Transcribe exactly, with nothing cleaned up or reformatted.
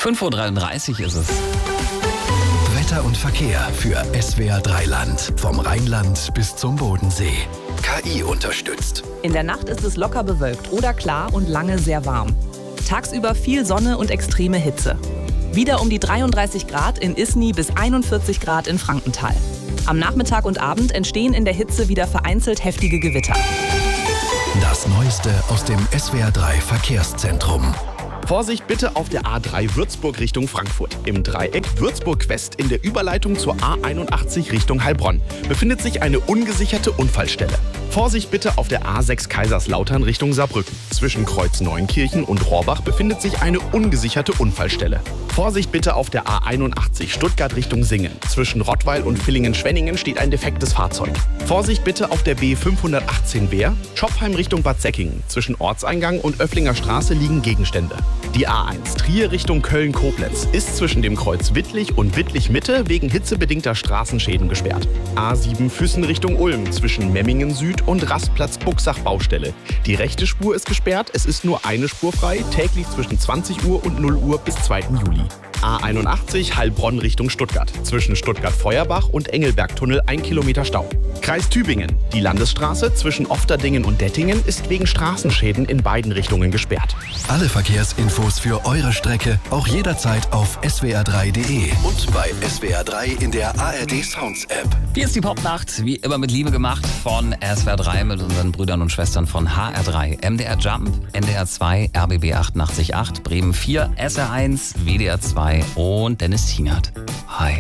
fünf Uhr dreiunddreißig ist es. Wetter und Verkehr für S W R drei Land. Vom Rheinland bis zum Bodensee. K I unterstützt. In der Nacht ist es locker bewölkt oder klar und lange sehr warm. Tagsüber viel Sonne und extreme Hitze. Wieder um die dreiunddreißig Grad in Isny bis einundvierzig Grad in Frankenthal. Am Nachmittag und Abend entstehen in der Hitze wieder vereinzelt heftige Gewitter. Das Neueste aus dem S W R drei Verkehrszentrum. Vorsicht bitte auf der A drei Würzburg Richtung Frankfurt. Im Dreieck Würzburg-West in der Überleitung zur A einundachtzig Richtung Heilbronn befindet sich eine ungesicherte Unfallstelle. Vorsicht bitte auf der A sechs Kaiserslautern Richtung Saarbrücken. Zwischen Kreuz Neunkirchen und Rohrbach befindet sich eine ungesicherte Unfallstelle. Vorsicht bitte auf der A einundachtzig Stuttgart Richtung Singen. Zwischen Rottweil und Villingen-Schwenningen steht ein defektes Fahrzeug. Vorsicht bitte auf der B fünfhundertachtzehn Wehr, Schopfheim Richtung Bad Säckingen. Zwischen Ortseingang und Öfflinger Straße liegen Gegenstände. Die A eins Trier Richtung Köln-Koblenz ist zwischen dem Kreuz Wittlich und Wittlich-Mitte wegen hitzebedingter Straßenschäden gesperrt. A sieben Füssen Richtung Ulm zwischen Memmingen Süd und Rastplatz Buxach Baustelle. Die rechte Spur ist gesperrt, es ist nur eine Spur frei, täglich zwischen zwanzig Uhr und null Uhr bis zweiten Juli. A einundachtzig Heilbronn Richtung Stuttgart. Zwischen Stuttgart-Feuerbach und Engelbergtunnel ein Kilometer Stau. Kreis Tübingen. Die Landesstraße zwischen Ofterdingen und Dettingen ist wegen Straßenschäden in beiden Richtungen gesperrt. Alle Verkehrsinfos für eure Strecke auch jederzeit auf S W R drei Punkt D E und bei S W R drei in der A R D Sounds App. Hier ist die Popnacht, wie immer mit Liebe gemacht von S W R drei mit unseren Brüdern und Schwestern von H R drei, M D R Jump, N D R zwei, R B B achtundachtzig Komma acht, Bremen vier, S R eins, W D R zwei und Dennis Tienert. Hi.